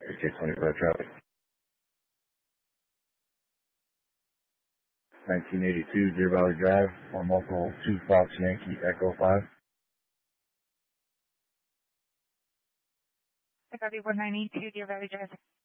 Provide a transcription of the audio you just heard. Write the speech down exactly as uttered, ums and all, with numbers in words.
Okay, twenty-five traffic. nineteen eighty-two Deer Valley Drive, on local two Fox Yankee Echo five. I got you one ninety-two Deer Valley Drive.